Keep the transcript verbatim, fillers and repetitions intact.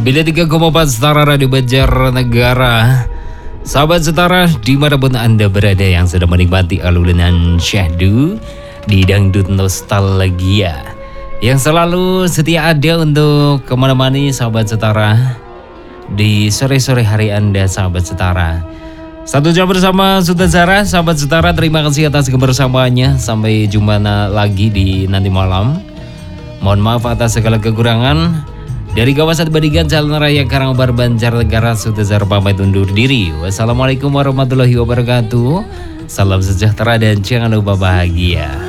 sembilan puluh tiga koma empat Setara Radio Banjarnegara. Sahabat Setara, dimanapun Anda berada yang sedang menikmati alunan syahdu di Dangdut Nostalgia, yang selalu setia ada untuk kemana-mana sahabat Setara di sore-sore hari Anda sahabat Setara. Satu jam bersama Sultan Zara, sahabat Setara, terima kasih atas kebersamaannya. Sampai jumpa lagi di nanti malam. Mohon maaf atas segala kekurangan. Dari kawasan Badingan, Jalan Raya Karangbar, Banjarnegara, Sultan Zara pamit undur diri. Wassalamualaikum warahmatullahi wabarakatuh. Salam sejahtera dan jangan lupa bahagia.